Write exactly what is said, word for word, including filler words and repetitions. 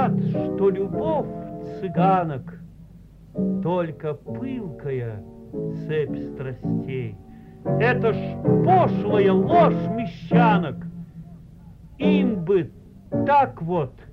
говорят, что любовь цыганок только пылкая цепь страстей. Это ж пошлая ложь мещанок. Им бы так вот